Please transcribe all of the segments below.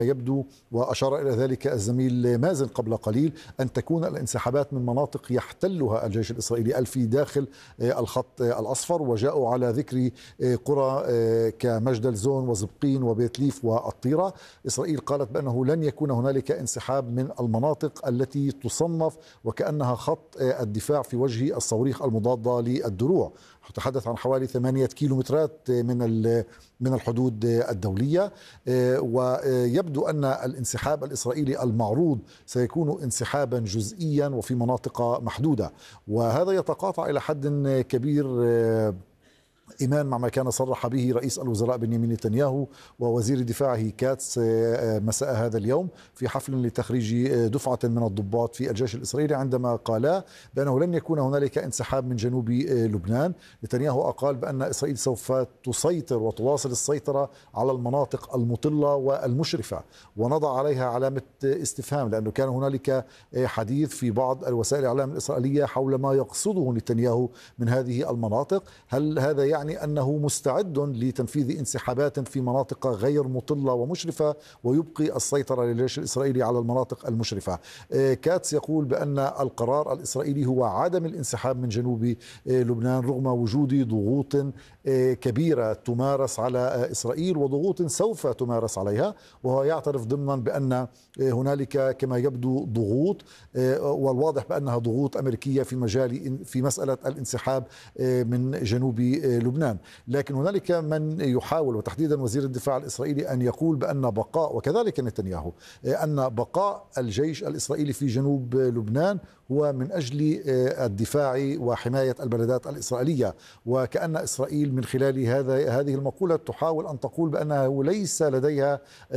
يبدو، وأشار إلى ذلك الزميل مازن قبل قليل، أن تكون الانسحابات من مناطق يحتلها الجيش الإسرائيلي في داخل الخط الأصفر، وجاءوا على ذكر قرى كمجدل زون وزبقين وبيت ليف والطيرة. إسرائيل قالت بأنه لن يكون هنالك انسحاب من المناطق التي تصنف وكأنها خط الدفاع في وجه الصواريخ المضادة للدروع. تحدث عن حوالي 8 كيلومترات من الحدود الدولية، ويبدو أن الانسحاب الإسرائيلي المعروض سيكون انسحابا جزئيا وفي مناطق محدودة، وهذا يتقاطع إلى حد كبير إيمان مع ما كان صرح به رئيس الوزراء بنيامين نتنياهو ووزير دفاعه كاتس مساء هذا اليوم في حفل لتخريج دفعة من الضباط في الجيش الإسرائيلي، عندما قالا بأنه لن يكون هنالك انسحاب من جنوب لبنان. نتنياهو أقال بأن إسرائيل سوف تسيطر وتواصل السيطرة على المناطق المطلة والمشرفة، ونضع عليها علامة استفهام، لأنه كان هنالك حديث في بعض الوسائل الإعلام الإسرائيلية حول ما يقصده نتنياهو من هذه المناطق. هل هذا يعني أنه مستعد لتنفيذ انسحابات في مناطق غير مطلة ومشرفة ويبقي السيطرة للجيش الإسرائيلي على المناطق المشرفة؟ كاتس يقول بأن القرار الإسرائيلي هو عدم الانسحاب من جنوب لبنان رغم وجود ضغوط كبيرة تمارس على إسرائيل وضغوط سوف تمارس عليها، وهو يعترف ضمنا بأن هنالك كما يبدو ضغوط، والواضح بأنها ضغوط أمريكية في مسألة الانسحاب من جنوب لبنان. لكن هنالك من يحاول، وتحديدا وزير الدفاع الإسرائيلي، أن يقول بأن بقاء، وكذلك نتنياهو، أن بقاء الجيش الإسرائيلي في جنوب لبنان هو من أجل الدفاع وحماية البلدات الإسرائيلية، وكأن إسرائيل من خلال هذه المقولة تحاول أن تقول بأنه ليس لديها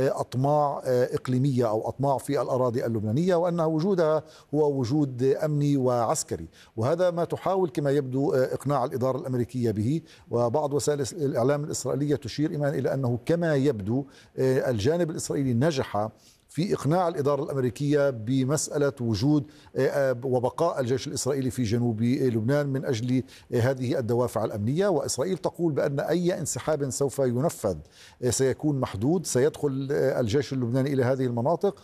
أطماع إقليمية أو أطماع في الأراضي اللبنانية، وأن وجودها هو وجود أمني وعسكري. وهذا ما تحاول كما يبدو إقناع الإدارة الأمريكية به، وبعض وسائل الإعلام الإسرائيلية تشير إيمان إلى أنه كما يبدو الجانب الإسرائيلي نجح في إقناع الإدارة الأمريكية بمسألة وجود وبقاء الجيش الإسرائيلي في جنوب لبنان من أجل هذه الدوافع الأمنية. وإسرائيل تقول بأن أي انسحاب سوف ينفذ سيكون محدود، سيدخل الجيش اللبناني إلى هذه المناطق،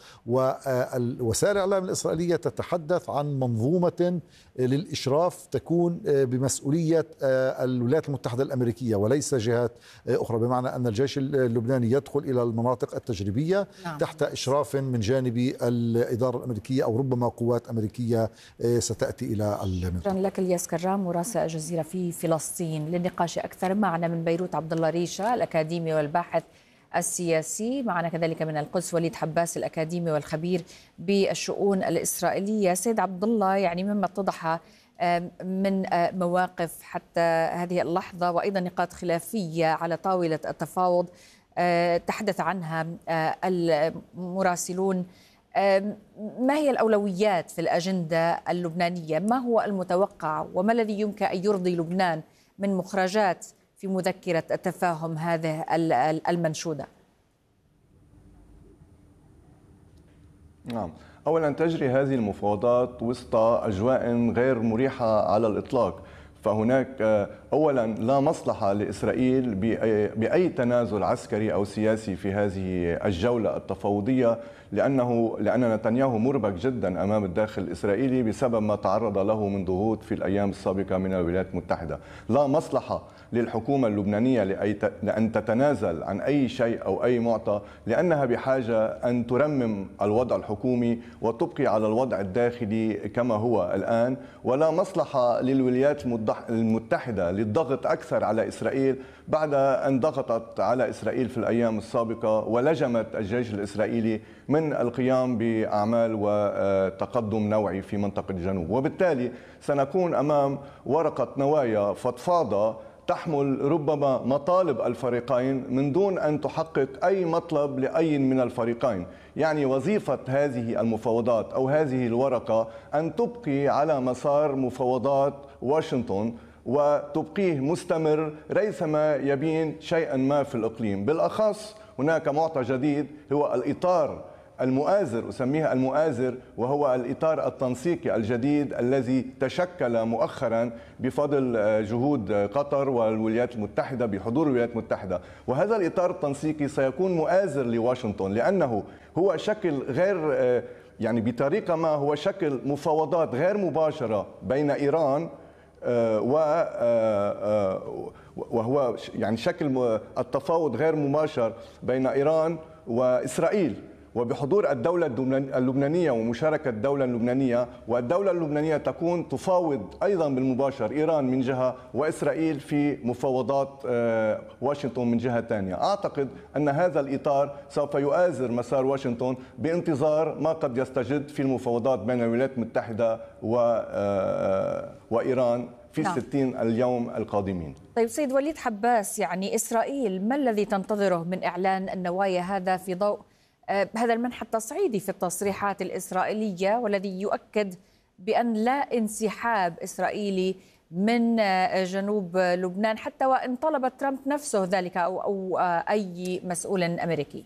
والوسائل الإعلام الإسرائيلية تتحدث عن منظومة للإشراف تكون بمسؤولية الولايات المتحدة الأمريكية وليس جهات أخرى، بمعنى أن الجيش اللبناني يدخل إلى المناطق التجريبية تحت إشراف من جانب الإدارة الأمريكية أو ربما قوات أمريكية ستأتي إلى المنطقة. شكرا لك الياس كرام مراسل الجزيرة في فلسطين. للنقاش أكثر معنا من بيروت عبد الله ريشة الأكاديمي والباحث السياسي، معنا كذلك من القدس وليد حباس الأكاديمي والخبير بالشؤون الإسرائيلية. سيد عبد الله، يعني مما اتضح من مواقف حتى هذه اللحظة وأيضا نقاط خلافية على طاولة التفاوض تحدث عنها المراسلون، ما هي الأولويات في الأجندة اللبنانية؟ ما هو المتوقع وما الذي يمكن أن يرضي لبنان من مخرجات في مذكرة التفاهم هذه المنشودة؟ نعم، أولا تجري هذه المفاوضات وسط أجواء غير مريحة على الإطلاق، فهناك أولا لا مصلحة لإسرائيل بأي تنازل عسكري أو سياسي في هذه الجولة التفاوضية، لأن نتنياهو مربك جدا أمام الداخل الإسرائيلي بسبب ما تعرض له من ضغوط في الأيام السابقة من الولايات المتحدة. لا مصلحة للحكومة اللبنانية لأن تتنازل عن أي شيء أو أي معطى، لأنها بحاجة أن ترمم الوضع الحكومي وتبقي على الوضع الداخلي كما هو الآن. ولا مصلحة للولايات المتحدة للضغط أكثر على إسرائيل بعد أن ضغطت على إسرائيل في الأيام السابقة ولجمت الجيش الإسرائيلي من القيام بأعمال وتقدم نوعي في منطقة الجنوب. وبالتالي سنكون أمام ورقة نوايا فضفاضة تحمل ربما مطالب الفريقين من دون أن تحقق أي مطلب لأي من الفريقين. يعني وظيفة هذه المفاوضات أو هذه الورقة أن تبقي على مسار مفاوضات واشنطن وتبقيه مستمر ريثما يبين شيئا ما في الإقليم. بالأخص هناك معطى جديد هو الإطار المؤازر، أسميها المؤازر، وهو الإطار التنسيقي الجديد الذي تشكل مؤخرا بفضل جهود قطر والولايات المتحدة بحضور الولايات المتحدة. وهذا الإطار التنسيقي سيكون مؤازر لواشنطن، لأنه هو شكل غير يعني بطريقة ما هو شكل مفاوضات غير مباشرة بين إيران وهو يعني شكل التفاوض غير مباشر بين إيران وإسرائيل، وبحضور الدولة اللبنانية ومشاركة الدولة اللبنانية، والدولة اللبنانية تكون تفاوض أيضا بالمباشر إيران من جهة وإسرائيل في مفاوضات واشنطن من جهة ثانية. أعتقد أن هذا الإطار سوف يؤازر مسار واشنطن بانتظار ما قد يستجد في المفاوضات بين الولايات المتحدة وإيران في 60 اليوم القادمين. طيب سيد وليد حباس، يعني إسرائيل ما الذي تنتظره من إعلان النوايا هذا في ضوء هذا المنح التصعيدي في التصريحات الإسرائيلية، والذي يؤكد بأن لا انسحاب إسرائيلي من جنوب لبنان حتى وإن طلب ترامب نفسه ذلك أو أي مسؤول أمريكي؟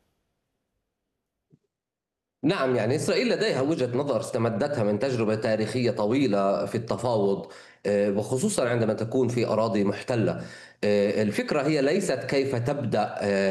نعم، يعني إسرائيل لديها وجهة نظر استمدتها من تجربة تاريخية طويلة في التفاوض، وخصوصا عندما تكون في أراضي محتلة. الفكرة هي ليست كيف تبدأ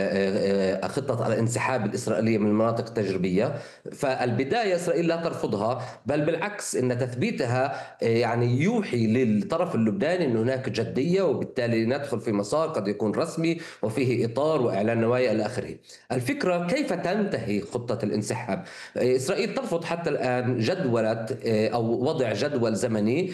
خطة الانسحاب الإسرائيلية من المناطق التجريبية، فالبداية إسرائيل لا ترفضها، بل بالعكس إن تثبيتها يعني يوحي للطرف اللبناني أن هناك جدية، وبالتالي ندخل في مسار قد يكون رسمي وفيه إطار وإعلان نوايا إلى آخره. الفكرة كيف تنتهي خطة الانسحاب. إسرائيل ترفض حتى الآن جدولة أو وضع جدول زمني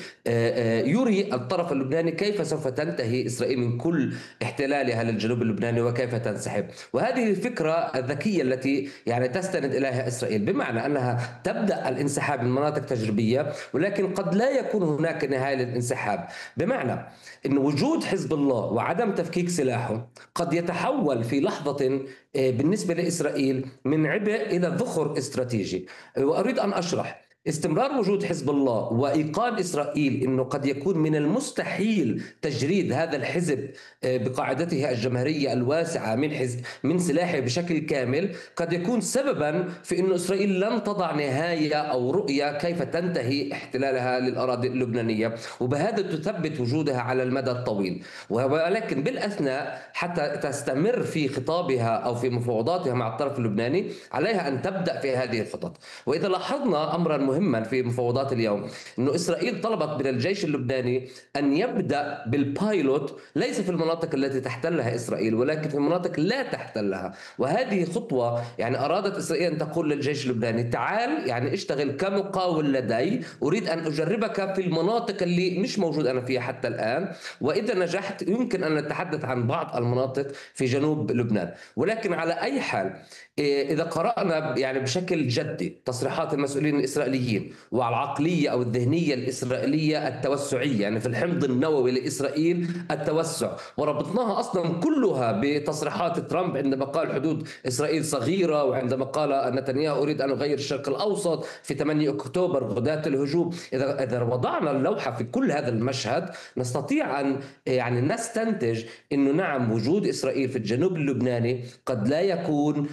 يري الطرف اللبناني كيف سوف تنتهي إسرائيل من كل احتلالها للجنوب اللبناني وكيف تنسحب. وهذه الفكرة الذكية التي يعني تستند إليها إسرائيل، بمعنى أنها تبدأ الانسحاب من مناطق تجريبية، ولكن قد لا يكون هناك نهاية للانسحاب، بمعنى أن وجود حزب الله وعدم تفكيك سلاحه قد يتحول في لحظة بالنسبة لإسرائيل من عبء إلى ذخر استراتيجي. وأريد أن أشرح. استمرار وجود حزب الله وإيقان إسرائيل أنه قد يكون من المستحيل تجريد هذا الحزب بقاعدته الجماهيرية الواسعة من سلاحه بشكل كامل قد يكون سببا في أن إسرائيل لن تضع نهاية أو رؤية كيف تنتهي احتلالها للأراضي اللبنانية، وبهذا تثبت وجودها على المدى الطويل. ولكن بالأثناء حتى تستمر في خطابها أو في مفاوضاتها مع الطرف اللبناني عليها أن تبدأ في هذه الخطط. وإذا لاحظنا أمرا مهما في مفاوضات اليوم، أنه إسرائيل طلبت من الجيش اللبناني أن يبدأ بالبايلوت ليس في المناطق التي تحتلها إسرائيل ولكن في مناطق لا تحتلها. وهذه خطوة يعني أرادت إسرائيل أن تقول للجيش اللبناني تعال يعني اشتغل كمقاول لدي، أريد أن أجربك في المناطق اللي مش موجود أنا فيها حتى الآن، وإذا نجحت يمكن أن نتحدث عن بعض المناطق في جنوب لبنان. ولكن على أي حال إذا قرأنا يعني بشكل جدي تصريحات المسؤولين الإسرائيليين والعقلية أو الذهنية الإسرائيلية التوسعية، يعني في الحمض النووي لإسرائيل التوسع، وربطناها أصلا كلها بتصريحات ترامب عندما قال حدود إسرائيل صغيرة، وعندما قال نتنياهو أريد أن أغير الشرق الأوسط في 8 أكتوبر غداة الهجوم. إذا وضعنا اللوحة في كل هذا المشهد نستطيع أن يعني نستنتج أنه نعم وجود إسرائيل في الجنوب اللبناني قد لا يكون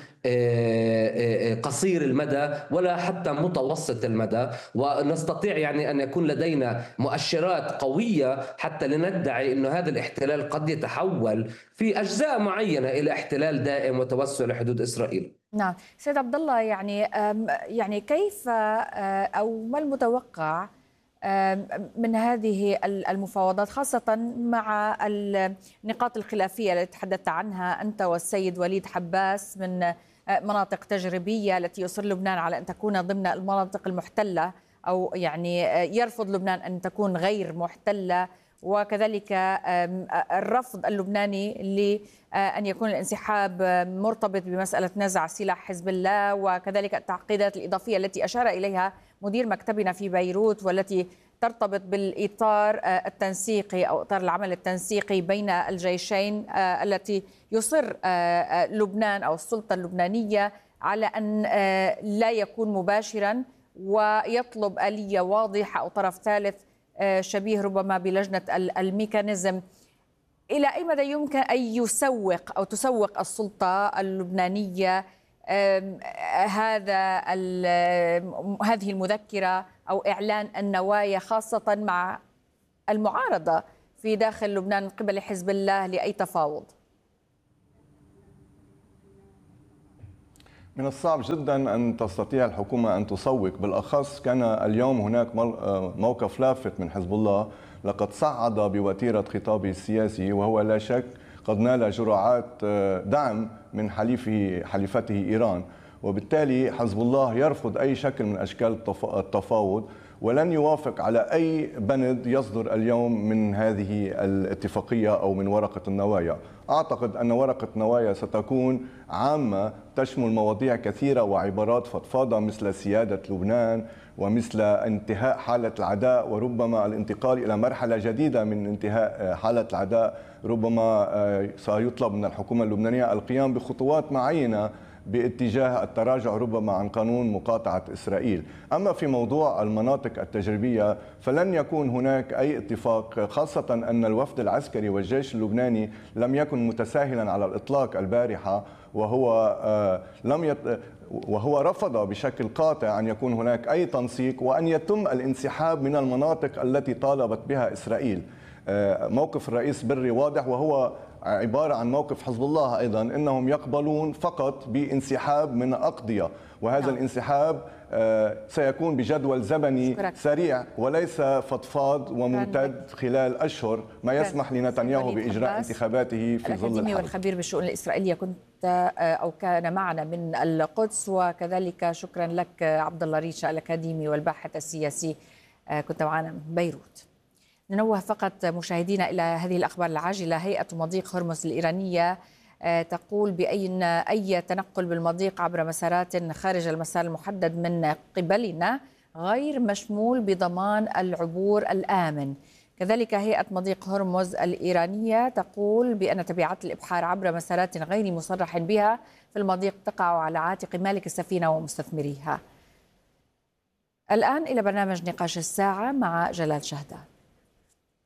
قصير المدى ولا حتى متوسط المدى، ونستطيع يعني أن يكون لدينا مؤشرات قوية حتى لندعي أن هذا الاحتلال قد يتحول في أجزاء معينة إلى احتلال دائم وتوسع لحدود إسرائيل. نعم سيد عبد الله، يعني كيف أو ما المتوقع من هذه المفاوضات، خاصة مع النقاط الخلافية التي تحدثت عنها أنت والسيد وليد حباس من مناطق تجريبية التي يصر لبنان على أن تكون ضمن المناطق المحتلة، أو يعني يرفض لبنان أن تكون غير محتلة، وكذلك الرفض اللبناني لأن يكون الانسحاب مرتبط بمسألة نزع سلاح حزب الله، وكذلك التعقيدات الإضافية التي أشار إليها مدير مكتبنا في بيروت والتي ترتبط بالإطار التنسيقي أو إطار العمل التنسيقي بين الجيشين، التي يصر لبنان أو السلطة اللبنانية على أن لا يكون مباشرا، ويطلب آلية واضحة أو طرف ثالث شبيه ربما بلجنة الميكانيزم. إلى أي مدى يمكن أن يسوق أو تسوق السلطة اللبنانية هذه المذكرة أو إعلان النوايا خاصة مع المعارضة في داخل لبنان من قبل حزب الله لأي تفاوض؟ من الصعب جدا أن تستطيع الحكومة أن تسوق، بالأخص كان اليوم هناك موقف لافت من حزب الله، لقد صعد بوتيرة خطابه السياسي وهو لا شك قد نال جرعات دعم من حليفته إيران، وبالتالي حزب الله يرفض أي شكل من أشكال التفاوض ولن يوافق على أي بند يصدر اليوم من هذه الاتفاقية أو من ورقة النوايا. أعتقد أن ورقة النوايا ستكون عامة تشمل مواضيع كثيرة وعبارات فضفاضة مثل سيادة لبنان ومثل انتهاء حالة العداء وربما الانتقال إلى مرحلة جديدة من انتهاء حالة العداء. ربما سيطلب من الحكومة اللبنانية القيام بخطوات معينة باتجاه التراجع ربما عن قانون مقاطعة إسرائيل. أما في موضوع المناطق التجريبية فلن يكون هناك أي اتفاق، خاصة أن الوفد العسكري والجيش اللبناني لم يكن متساهلا على الإطلاق البارحة، وهو رفض بشكل قاطع أن يكون هناك أي تنسيق وأن يتم الانسحاب من المناطق التي طالبت بها إسرائيل. موقف الرئيس بري واضح، وهو عبارة عن موقف حزب الله أيضا، إنهم يقبلون فقط بانسحاب من أقضية، وهذا الانسحاب سيكون بجدول زمني سريع وليس فضفاض وممتد خلال أشهر ما يسمح لنتنياهو بإجراء انتخاباته في ظل الحرب. والخبير بالشؤون الإسرائيلية كنت أو كان معنا من القدس، وكذلك شكرا لك عبد الله ريشة الأكاديمي والباحث السياسي كنت معنا من بيروت. ننوه فقط مشاهدينا إلى هذه الأخبار العاجلة. هيئة مضيق هرمز الإيرانية تقول بأن أي تنقل بالمضيق عبر مسارات خارج المسار المحدد من قبلنا غير مشمول بضمان العبور الآمن. كذلك هيئة مضيق هرمز الإيرانية تقول بأن تبعات الإبحار عبر مسارات غير مصرح بها في المضيق تقع على عاتق مالك السفينة ومستثمريها. الآن إلى برنامج نقاش الساعة مع جلال شهدان.